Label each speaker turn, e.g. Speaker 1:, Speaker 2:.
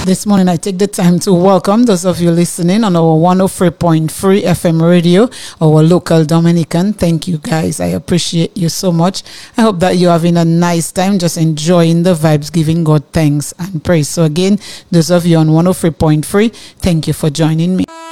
Speaker 1: This morning, I take the time to welcome those of you listening on our 103.3 FM radio, our local Dominican. Thank you, guys. I appreciate you so much. I hope that you're having a nice time, just enjoying the vibes, giving God thanks and praise. So again, those of you on 103.3, thank you for joining me.